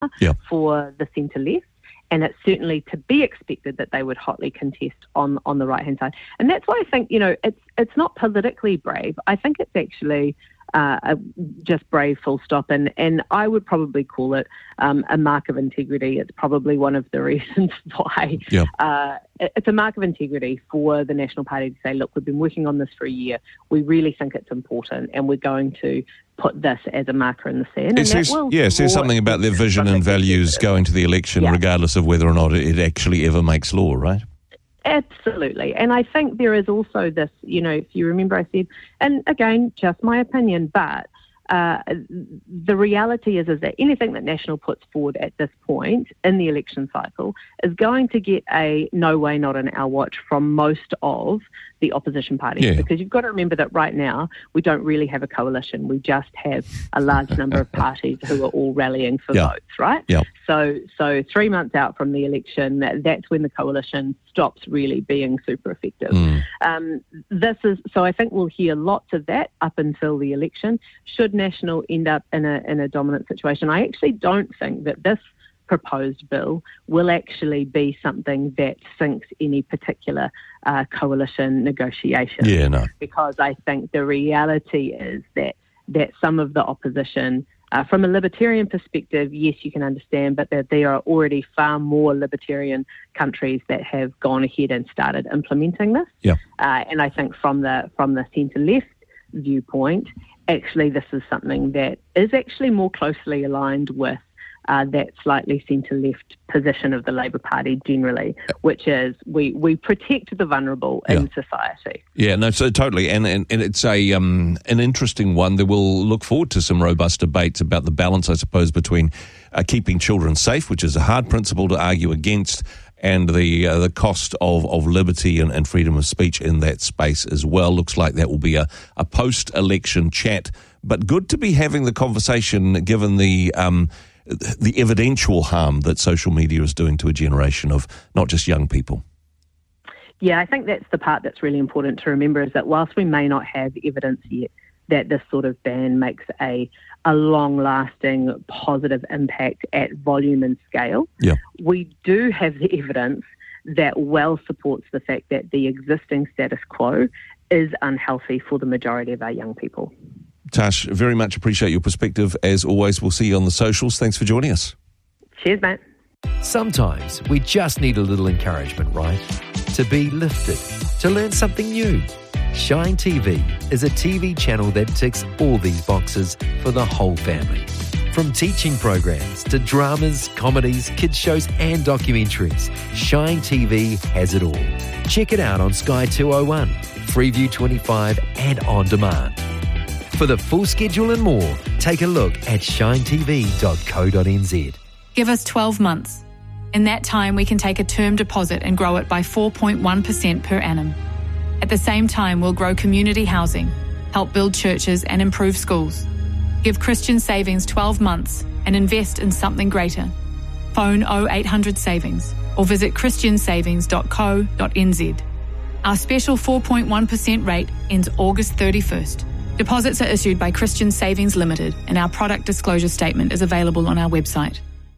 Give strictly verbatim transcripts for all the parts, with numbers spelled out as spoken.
yeah. for the centre-left. And it's certainly to be expected that they would hotly contest on, on the right-hand side. And that's why I think, you know, it's it's not politically brave. I think it's actually uh, a, just brave full stop. And, and I would probably call it um, a mark of integrity. It's probably one of the reasons why yeah. uh, it's a mark of integrity for the National Party to say, look, we've been working on this for a year. We really think it's important and we're going to put this as a marker in the sand. It says, yeah, it says something about their vision and values going to the election, yeah. regardless of whether or not it actually ever makes law, right? Absolutely. And I think there is also this, you know, if you remember I said, and again, just my opinion, but uh, the reality is, is that anything that National puts forward at this point in the election cycle is going to get a no way, not on our watch from most of the opposition parties, yeah. because you've got to remember that right now we don't really have a coalition. We just have a large number of parties who are all rallying for yeah. votes, right? Yeah. So so three months out from the election, that, that's when the coalition stops really being super effective. Mm. Um, this is so I think we'll hear lots of that up until the election. Should National end up in a in a dominant situation, I actually don't think that this proposed bill will actually be something that sinks any particular uh, coalition negotiation. Yeah, no. Because I think the reality is that that some of the opposition, uh, from a libertarian perspective, yes, you can understand, but that there are already far more libertarian countries that have gone ahead and started implementing this. Yeah. Uh, and I think from the from the centre-left viewpoint, actually this is something that is actually more closely aligned with Uh, that slightly centre-left position of the Labour Party generally, which is we, we protect the vulnerable yeah. in society. Yeah, no, so totally, and and, and it's a um, an interesting one that we'll look forward to some robust debates about the balance, I suppose, between uh, keeping children safe, which is a hard principle to argue against, and the uh, the cost of, of liberty and, and freedom of speech in that space as well. Looks like that will be a, a post-election chat, but good to be having the conversation given the um, the evidential harm that social media is doing to a generation of not just young people. Yeah, I think that's the part that's really important to remember, is that whilst we may not have evidence yet that this sort of ban makes a a long-lasting positive impact at volume and scale, yeah. we do have the evidence that well supports the fact that the existing status quo is unhealthy for the majority of our young people. Tash, very much appreciate your perspective. As always, we'll see you on the socials. Thanks for joining us. Cheers, mate. Sometimes we just need a little encouragement, right? To be lifted, to learn something new. Shine T V is a T V channel that ticks all these boxes for the whole family. From teaching programs to dramas, comedies, kids shows and documentaries, Shine T V has it all. Check it out on Sky two oh one, Freeview twenty-five and on demand. For the full schedule and more, take a look at shine t v dot co dot n z. Give us twelve months. In that time, we can take a term deposit and grow it by four point one percent per annum. At the same time, we'll grow community housing, help build churches and improve schools. Give Christian Savings twelve months and invest in something greater. Phone oh eight hundred savings or visit christian savings dot co dot n z. Our special four point one percent rate ends August thirty-first. Deposits are issued by Christian Savings Limited, and our product disclosure statement is available on our website.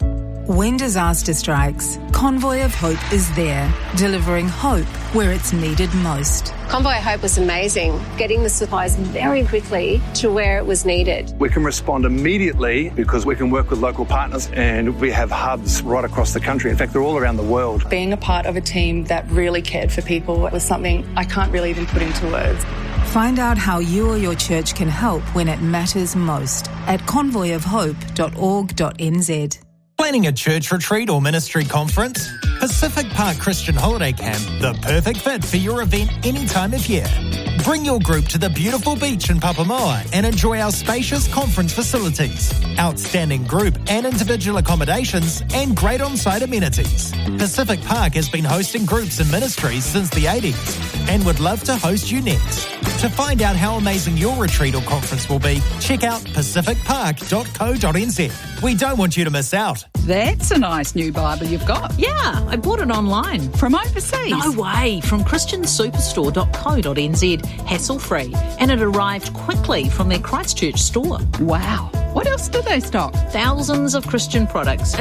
When disaster strikes, Convoy of Hope is there, delivering hope where it's needed most. Convoy of Hope was amazing, getting the supplies very quickly to where it was needed. We can respond immediately because we can work with local partners, and we have hubs right across the country. In fact, they're all around the world. Being a part of a team that really cared for people was something I can't really even put into words. Find out how you or your church can help when it matters most at convoy of hope dot org dot n z. Planning a church retreat or ministry conference? Pacific Park Christian Holiday Camp, the perfect fit for your event any time of year. Bring your group to the beautiful beach in Papamoa and enjoy our spacious conference facilities, outstanding group and individual accommodations, and great on-site amenities. Pacific Park has been hosting groups and ministries since the eighties and would love to host you next. To find out how amazing your retreat or conference will be, check out pacific park dot co dot n z. We don't want you to miss out. That's a nice new Bible you've got. Yeah, I bought it online. From overseas? No way, from christian superstore dot co dot n z, hassle-free. And it arrived quickly from their Christchurch store. Wow. What else do they stock? Thousands of Christian products